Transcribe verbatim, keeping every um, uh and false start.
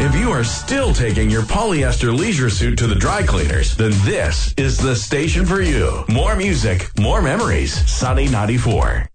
If you are still taking your polyester leisure suit to the dry cleaners, then this is the station for you. More music, more memories. Sunny ninety-four.